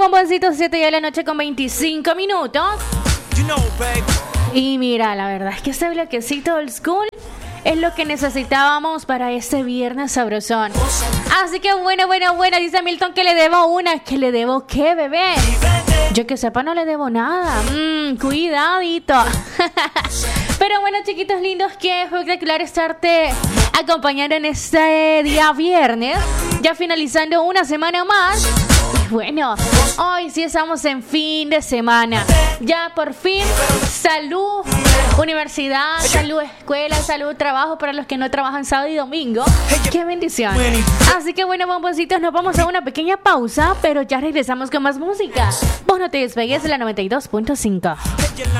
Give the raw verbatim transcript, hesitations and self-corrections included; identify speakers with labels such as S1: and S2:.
S1: bomboncitos, siete de la noche con veinticinco minutos.
S2: You know, babe.
S1: Y mira, la verdad es que este bloquecito old school es lo que necesitábamos para este viernes sabrosón. Así que bueno, bueno, bueno, dice Milton que le debo una. ¿Que le debo qué, bebé? Yo que sepa no le debo nada. Mmm, cuidadito. Pero bueno, chiquitos lindos, qué espectacular estarte acompañando en este día viernes. Ya finalizando una semana más. Y bueno, hoy sí estamos en fin de semana. Ya por fin, salud, universidad, salud, escuela, salud, trabajo para los que no trabajan sábado y domingo. ¡Qué bendición! Así que bueno, bomboncitos, nos vamos a una pequeña pausa, pero ya regresamos con más música. Vos no te despegues de la noventa y dos punto cinco.